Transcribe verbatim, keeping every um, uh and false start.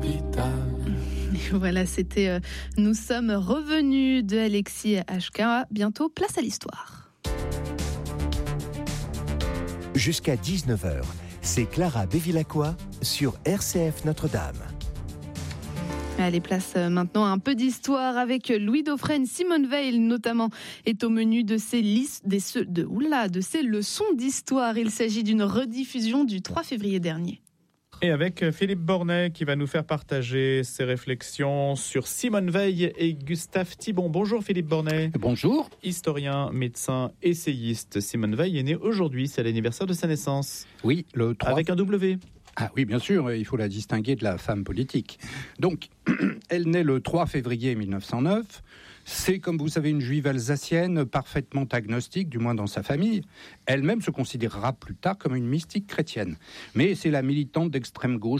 capitale. Voilà, c'était euh, Nous sommes revenus de Alexis H K. Bientôt, place à l'histoire. Jusqu'à dix-neuf heures, c'est Clara Bévilacqua sur R C F Notre-Dame. Allez, place maintenant à un peu d'histoire avec Louis Dauphren. Simone Veil, notamment, est au menu de ses, listes, des, de, oula, de ses leçons d'histoire. Il s'agit d'une rediffusion du trois février dernier. Et avec Philippe Bornet qui va nous faire partager ses réflexions sur Simone Veil et Gustave Thibon. Bonjour Philippe Bornet. Bonjour. Historien, médecin, essayiste. Simone Veil est née aujourd'hui, c'est l'anniversaire de sa naissance. Oui, le trois. Avec un W. Ah oui, bien sûr, il faut la distinguer de la femme politique. Donc, elle naît le trois février mille neuf cent neuf. C'est, comme vous savez, une juive alsacienne parfaitement agnostique, du moins dans sa famille. Elle-même se considérera plus tard comme une mystique chrétienne. Mais c'est la militante d'extrême gauche